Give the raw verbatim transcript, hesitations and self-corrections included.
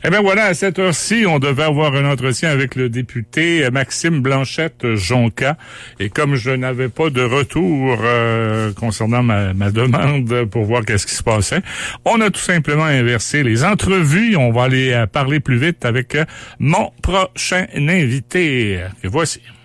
Eh bien voilà, à cette heure-ci, on devait avoir un entretien avec le député Maxime Blanchette-Jonca. Et comme je n'avais pas de retour euh, concernant ma, ma demande pour voir qu'est-ce qui se passait, on a tout simplement inversé les entrevues. On va aller euh, parler plus vite avec euh, mon prochain invité. Et voici.